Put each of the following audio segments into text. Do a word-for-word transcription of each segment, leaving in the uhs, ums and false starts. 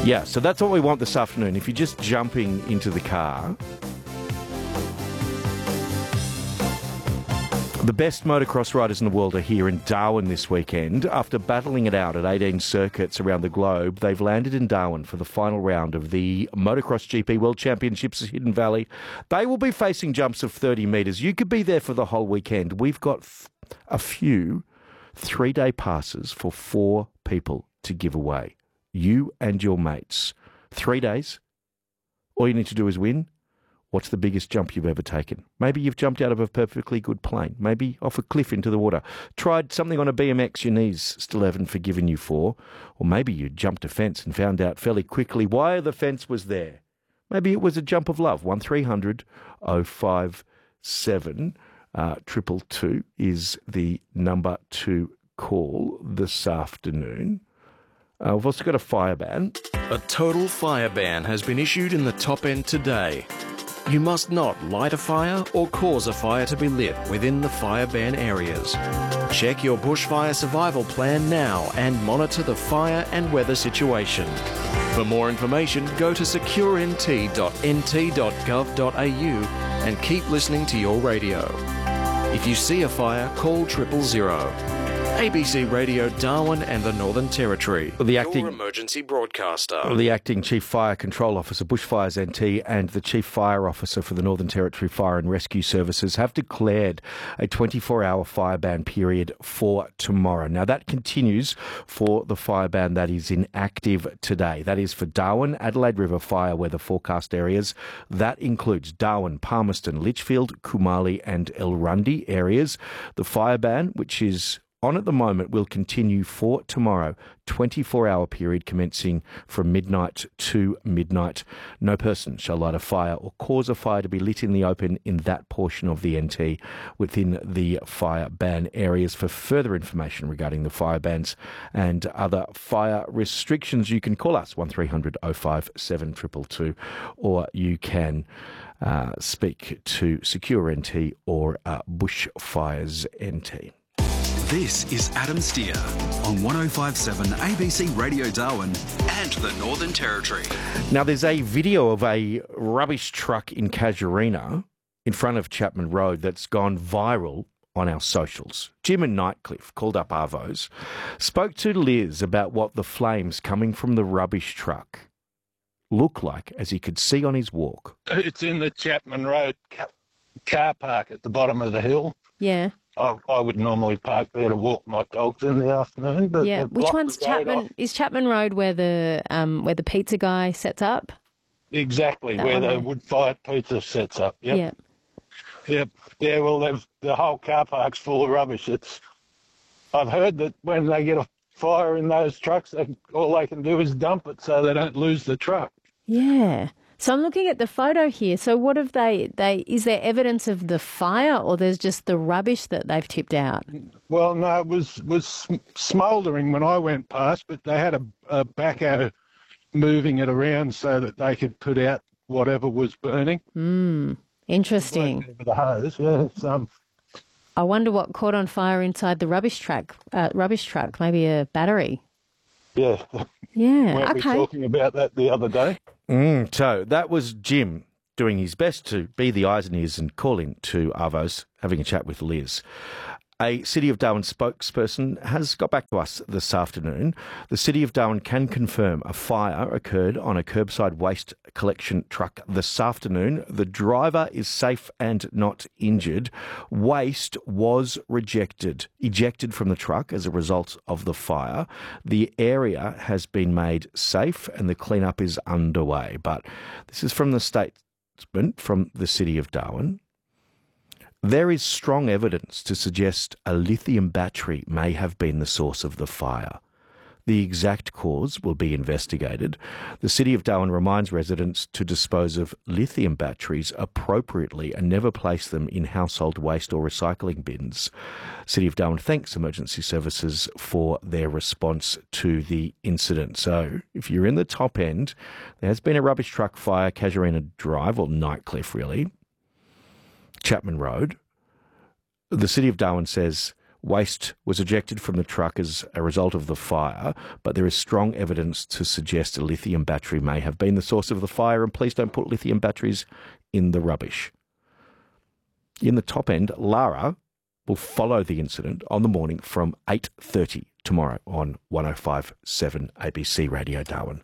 Yeah, so that's what we want this afternoon. If you're just jumping into the car, the best motocross riders in the world are here in Darwin this weekend. After battling it out at eighteen circuits around the globe, they've landed in Darwin for the final round of the Motocross G P World Championships at Hidden Valley. They will be facing jumps of thirty metres. You could be there for the whole weekend. We've got a few three-day passes for four people to give away. You and your mates. Three days. All you need to do is win. What's the biggest jump you've ever taken? Maybe you've jumped out of a perfectly good plane. Maybe off a cliff into the water. Tried something on a B M X your knees still haven't forgiven you for. Or maybe you jumped a fence and found out fairly quickly why the fence was there. Maybe it was a jump of love. one three hundred oh five seven uh, triple two is the number to call this afternoon. Uh, we've also got a fire ban. A total fire ban has been issued in the top end today. You must not light a fire or cause a fire to be lit within the fire ban areas. Check your bushfire survival plan now and monitor the fire and weather situation. For more information, go to secure n t dot n t dot gov dot a u and keep listening to your radio. If you see a fire, call triple zero. A B C Radio Darwin and the Northern Territory. The acting your emergency broadcaster. The acting Chief Fire Control Officer, Bushfires N T, and the Chief Fire Officer for the Northern Territory Fire and Rescue Services have declared a twenty-four hour fire ban period for tomorrow. Now, that continues for the fire ban that is inactive today. That is for Darwin, Adelaide River fire weather forecast areas. That includes Darwin, Palmerston, Litchfield, Kumali and Elrundi areas. The fire ban, which is on at the moment, will continue for tomorrow, twenty-four hour period commencing from midnight to midnight. No person shall light a fire or cause a fire to be lit in the open in that portion of the N T within the fire ban areas. For further information regarding the fire bans and other fire restrictions, you can call us one three hundred oh five seven two two two, or you can uh, speak to Secure N T or uh, Bushfires N T. This is Adam Steer on one oh five point seven A B C Radio Darwin and the Northern Territory. Now, there's a video of a rubbish truck in Casuarina in front of Chapman Road that's gone viral on our socials. Jim and Nightcliff called up Arvos, spoke to Liz about what the flames coming from the rubbish truck look like as he could see on his walk. It's in the Chapman Road car park at the bottom of the hill. Yeah. I, I would normally park there to walk my dogs in the afternoon. But yeah, which one's Chapman? Off. Is Chapman Road where the um where the pizza guy sets up? Exactly, that where the there. wood-fired pizza sets up. Yep. Yep. Yep. Yeah. Well, the whole car park's full of rubbish. It's. I've heard that when they get a fire in those trucks, they, all they can do is dump it so they don't lose the truck. Yeah. So I'm looking at the photo here. So what have they, they, is there evidence of the fire or there's just the rubbish that they've tipped out? Well, no, it was, was smouldering when I went past, but they had a, a backhoe moving it around so that they could put out whatever was burning. Hmm, interesting. With the hose, yeah. It's, um, I wonder what caught on fire inside the rubbish truck, uh, rubbish truck, maybe a battery. Yeah. Yeah, Weren't okay. we talking about that the other day? Mm, so that was Jim doing his best to be the eyes and ears and call in to Arvos, having a chat with Liz. A City of Darwin spokesperson has got back to us this afternoon. The City of Darwin can confirm a fire occurred on a curbside waste collection truck this afternoon. The driver is safe and not injured. Waste was rejected, ejected from the truck as a result of the fire. The area has been made safe and the cleanup is underway. But this is from the statement from the City of Darwin. There is strong evidence to suggest a lithium battery may have been the source of the fire. The exact cause will be investigated. The City of Darwin reminds residents to dispose of lithium batteries appropriately and never place them in household waste or recycling bins. City of Darwin thanks emergency services for their response to the incident. So if you're in the top end, there has been a rubbish truck fire, Casuarina Drive, or Nightcliff really, Chapman Road. The City of Darwin says Waste was ejected from the truck as a result of the fire, but there is strong evidence to suggest a lithium battery may have been the source of the fire, and please don't put lithium batteries in the rubbish. In the top end, Lara will follow the incident on the morning from eight thirty tomorrow on one oh five point seven A B C Radio Darwin.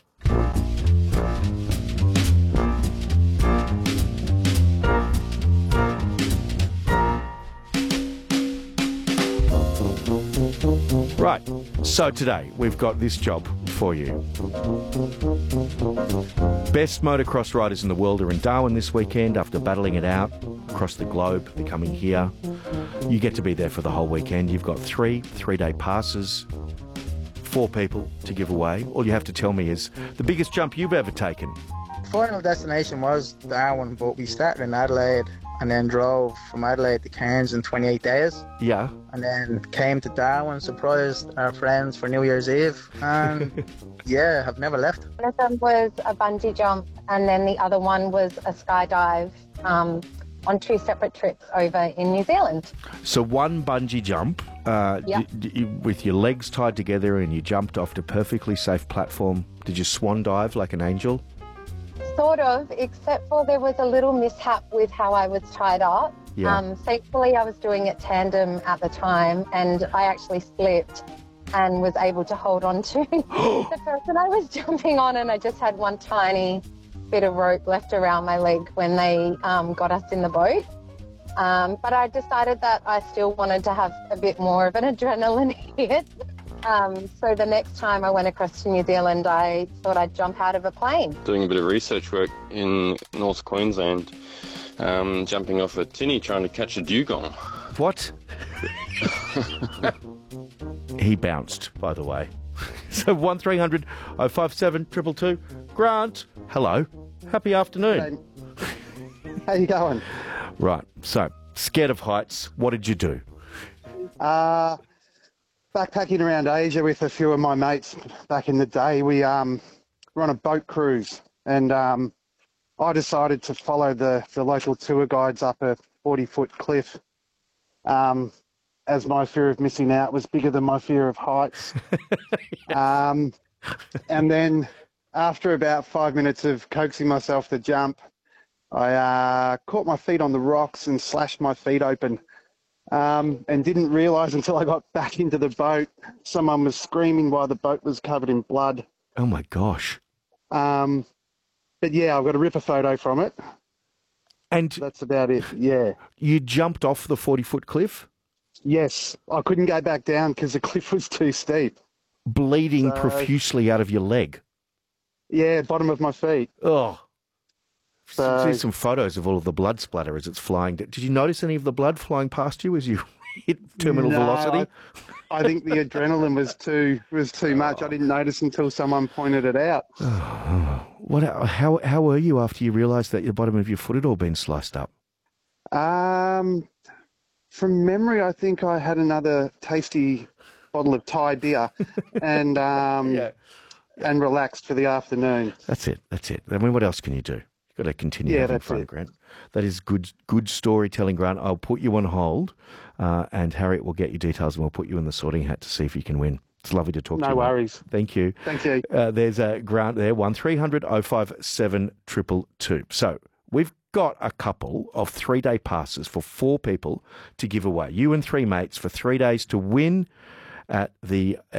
Right, so today we've got this job for you. Best motocross riders in the world are in Darwin this weekend after battling it out across the globe. They're coming here. You get to be there for the whole weekend. You've got three three-day passes, four people to give away. All you have to tell me is the biggest jump you've ever taken. Final destination was Darwin, but we started in Adelaide and then drove from Adelaide to Cairns in twenty-eight days. Yeah. And then came to Darwin, surprised our friends for New Year's Eve, and yeah, have never left. One of them was a bungee jump, and then the other one was a skydive um, on two separate trips over in New Zealand. So one bungee jump uh, Yep. d- d- with your legs tied together and you jumped off a perfectly safe platform. Did you swan dive like an angel? Sort of, except for there was a little mishap with how I was tied up. Yeah. Um, thankfully, I was doing it tandem at the time, and I actually slipped and was able to hold on to the person I was jumping on, and I just had one tiny bit of rope left around my leg when they um, got us in the boat. Um, but I decided that I still wanted to have a bit more of an adrenaline hit. Um, so the next time I went across to New Zealand, I thought I'd jump out of a plane. Doing a bit of research work in North Queensland, um, jumping off a tinny trying to catch a dugong. What? He bounced, by the way. So one three hundred oh five seven two two two. Grant, hello. Happy afternoon. How you going? Right, so scared of heights. What did you do? Uh, backpacking around Asia with a few of my mates back in the day. We um, were on a boat cruise, and um, I decided to follow the, the local tour guides up a forty-foot cliff, um, as my fear of missing out was bigger than my fear of heights. um, and then after about five minutes of coaxing myself to jump, I uh, caught my feet on the rocks and slashed my feet open. Um, and didn't realise until I got back into the boat, someone was screaming while the boat was covered in blood. Oh, my gosh. Um, but, yeah, I've got a ripper photo from it. And That's about it, yeah. you jumped off the forty-foot cliff, Yes, I couldn't go back down because the cliff was too steep. bleeding So- profusely out of your leg. Yeah, bottom of my feet. Oh. So- See some photos of all of the blood splatter as it's flying. Did you notice any of the blood flying past you as you hit terminal No, velocity? I, I think the adrenaline was too was too much. I didn't notice until someone pointed it out. What? How? How were you after you realised that the bottom of your foot had all been sliced up? Um, from memory, I think I had another tasty bottle of Thai beer and um, Yeah. and relaxed for the afternoon. That's it. That's it. I mean, what else can you do? You've got to continue Yeah, having that's fun, it. Grant. That is good. Good storytelling, Grant. I'll put you on hold, uh, and Harriet will get your details, and we'll put you in the sorting hat to see if you can win. It's lovely to talk to No you. mate. worries. Thank you. Thank you. Uh, there's a Grant there, one three hundred oh five seven two two two. So we've got a couple of three-day passes for four people to give away. You and three mates for three days to win at the